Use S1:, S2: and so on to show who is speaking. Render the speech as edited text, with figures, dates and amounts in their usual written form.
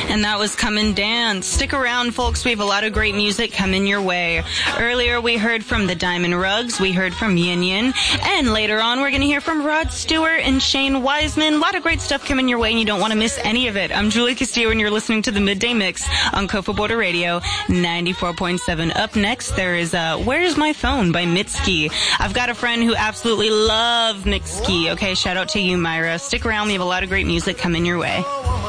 S1: And that was Come and Dance. Stick around, folks. We have a lot of great music coming your way. Earlier, we heard from the Diamond Rugs. We heard from Yin Yin. And later on, we're going to hear from Rod Stewart and Shane Wiseman. A lot of great stuff coming your way, and you don't want to miss any of it. I'm Julie Castillo, and you're listening to the Midday Mix on Kofa Border Radio 94.7. Up next, there is Where's My Phone by Mitski. I've got a friend who absolutely loves Mitski. Okay, shout out to you, Myra. Stick around. We have a lot of great music coming your way.